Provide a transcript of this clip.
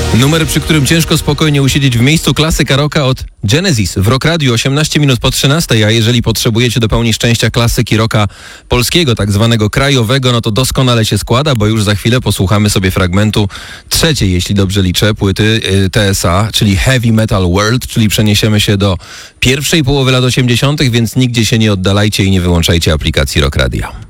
Numer, przy którym ciężko spokojnie usiedzieć w miejscu, klasyka rocka od Genesis w Rock Radio 18 minut po 13, a jeżeli potrzebujecie dopełnić szczęścia klasyki rocka polskiego, tak zwanego krajowego, no to doskonale się składa, bo już za chwilę posłuchamy sobie fragmentu trzeciej, jeśli dobrze liczę, płyty TSA, czyli Heavy Metal World, czyli przeniesiemy się do pierwszej połowy lat 80., więc nigdzie się nie oddalajcie i nie wyłączajcie aplikacji Rock Radio.